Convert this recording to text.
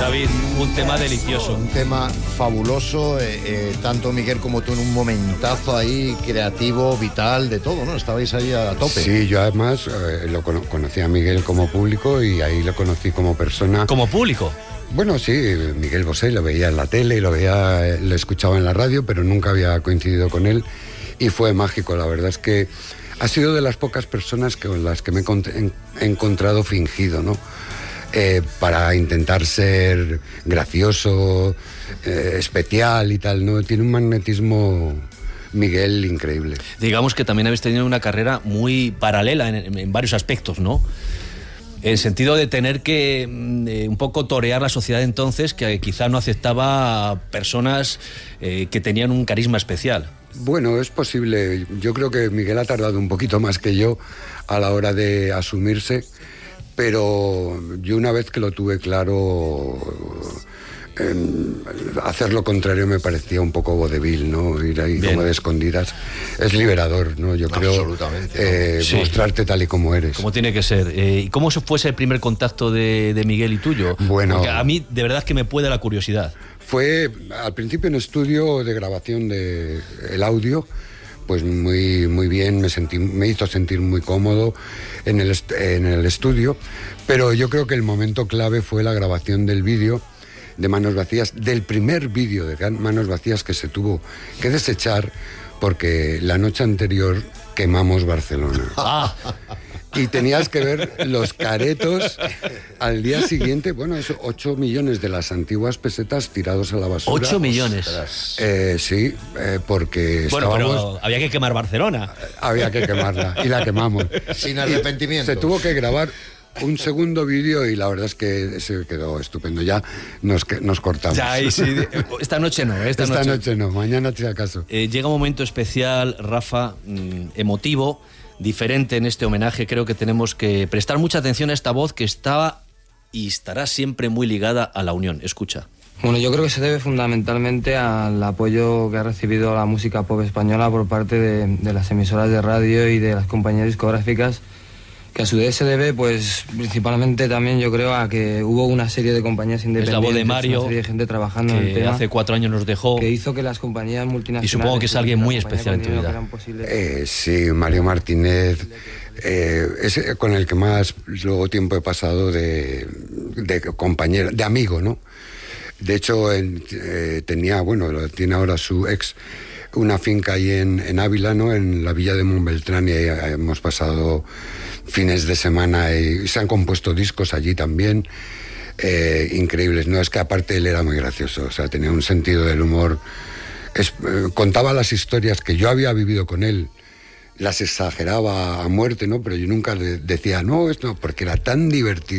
David, un tema delicioso. Un tema fabuloso, tanto Miguel como tú en un momentazo ahí, creativo, vital, de todo, ¿no? Estabais ahí a tope. Sí, yo además conocí a Miguel como público y ahí lo conocí como persona. ¿Como público? Bueno, sí, Miguel Bosé lo veía en la tele, lo escuchaba en la radio, pero nunca había coincidido con él y fue mágico. La verdad es que ha sido de las pocas personas con las que me he encontrado fingido, ¿no? Para intentar ser gracioso, especial y tal, ¿no? Tiene un magnetismo, Miguel, increíble. Digamos que también habéis tenido una carrera muy paralela en varios aspectos, ¿no? En el sentido de tener que un poco torear la sociedad entonces, que quizá no aceptaba personas que tenían un carisma especial. Bueno, es posible. Yo creo que Miguel ha tardado un poquito más que yo a la hora de asumirse, pero yo una vez que lo tuve claro, hacer lo contrario me parecía un poco vodevil, ¿no? Ir ahí como de escondidas. Es liberador, ¿no? Yo creo absolutamente, ¿no? Mostrarte tal y como eres. Como tiene que ser. ¿Y cómo fue ese primer contacto de Miguel y tuyo? Bueno, porque a mí de verdad que me puede la curiosidad. Fue al principio en estudio de grabación de el audio, pues muy, muy bien, me hizo sentir muy cómodo en el estudio, pero yo creo que el momento clave fue la grabación del vídeo de Manos Vacías, del primer vídeo de Manos Vacías que se tuvo que desechar porque la noche anterior quemamos Barcelona. Y tenías que ver los caretos al día siguiente, bueno, eso, 8 millones de las antiguas pesetas tirados a la basura. 8 millones. Sí, porque bueno, pero había que quemar Barcelona. Había que quemarla, y la quemamos. Sin arrepentimiento. Se tuvo que grabar un segundo vídeo y la verdad es que se quedó estupendo. Ya nos cortamos. Ya, sí, esta noche no. Esta noche no, mañana si acaso. Llega un momento especial, Rafa, emotivo, diferente en este homenaje. Creo que tenemos que prestar mucha atención a esta voz que estaba y estará siempre muy ligada a la unión. Escucha. Bueno, yo creo que se debe fundamentalmente al apoyo que ha recibido la música pop española por parte de las emisoras de radio y de las compañías discográficas, que a su vez se debe, pues, principalmente también, yo creo, a que hubo una serie de compañías independientes, es la voz de Mario, una serie de gente trabajando en el tema, hace 4 años nos dejó, que hizo que las compañías multinacionales... Y supongo que es alguien muy especial en tu vida. Sí, Mario Martínez, es con el que más luego tiempo he pasado de compañero, de amigo, ¿no? De hecho, tenía, bueno, tiene ahora su ex, una finca ahí en Ávila, ¿no? En la villa de Montbeltrán, y ahí hemos pasado fines de semana y se han compuesto discos allí también, increíbles. No, es que aparte él era muy gracioso, o sea, tenía un sentido del humor. Contaba las historias que yo había vivido con él, las exageraba a muerte, ¿no? Pero yo nunca le decía, no, esto, porque era tan divertido.